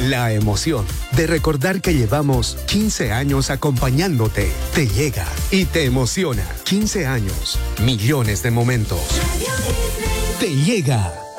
La emoción de recordar que llevamos 15 años acompañándote te llega y te emociona. 15 años, millones de momentos. Te llega.